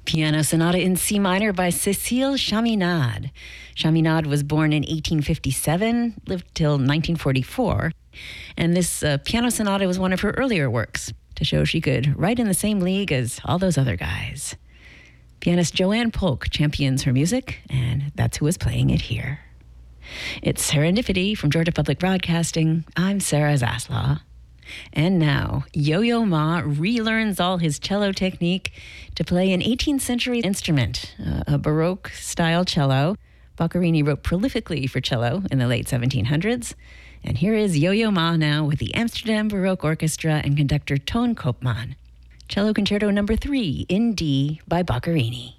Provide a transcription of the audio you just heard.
Piano Sonata in C minor by Cécile Chaminade. Chaminade was born in 1857, lived till 1944, and this piano sonata was one of her earlier works to show she could write in the same league as all those other guys. Pianist Joanne Polk champions her music, and that's who is playing it here. It's Serendipity from Georgia Public Broadcasting. I'm Sarah Zaslaw. And now, Yo-Yo Ma relearns all his cello technique to play an 18th century instrument, a Baroque-style cello. Boccherini wrote prolifically for cello in the late 1700s. And here is Yo-Yo Ma now with the Amsterdam Baroque Orchestra and conductor Toon Koopman. Cello Concerto No. 3 in D by Boccherini.